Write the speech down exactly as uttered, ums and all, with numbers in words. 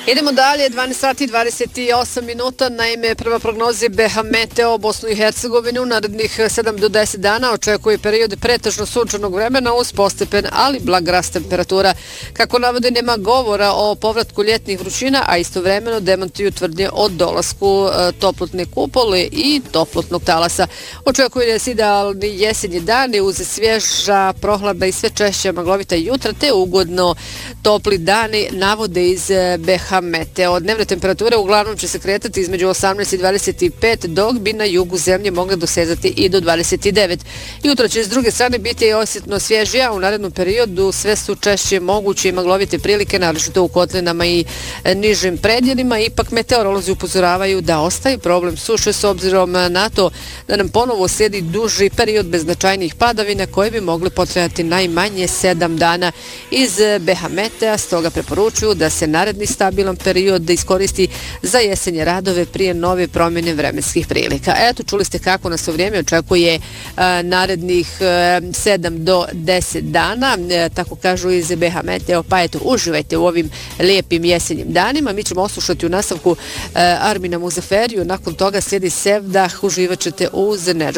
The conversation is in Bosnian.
Idemo dalje, dvanaest sati i dvadeset osam minuta, naime prva prognoza B H Meteo Bosnu i Hercegovinu u narednih sedam do deset dana očekuje period pretežno sunčanog vremena uz postepen, ali blag rast temperatura. Kako navode, nema govora o povratku ljetnih vrućina, a istovremeno demantuju tvrdnje o dolasku e, toplotne kupole i toplotnog talasa. Očekuje se idealni jesenji dani uz svježa, prohladna i sve češća maglovita jutra, te ugodno topli dani, navode iz B H Meteo. Dnevne temperature uglavnom će se kretati između osamnaest i dvadeset pet, dok bi na jugu zemlje mogle dosezati i do dvadeset devet. Jutro će s druge strane biti osjetno svježija, u narednom periodu sve su češće moguće i maglovite prilike, naročito u kotlinama i nižim predjelima. Ipak meteorolozi upozoravaju da ostaje problem suše s obzirom na to da nam ponovo slijedi duži period bez značajnih padavina koje bi mogle potrajati najmanje sedam dana. Iz B H Metea stoga preporučuju da se naredni stabilan period da iskoristi za jesenje radove prije nove promjene vremenskih prilika. Eto, čuli ste kako nas u vrijeme očekuje a, narednih a, sedam do deset dana, a, tako kažu iz B H Meteo, pa eto, uživajte u ovim lijepim jesenjim danima. Mi ćemo oslušati u nastavku a, Armina Muzaferiju, nakon toga slijedi Sevdah, uživat ćete uz Nedžad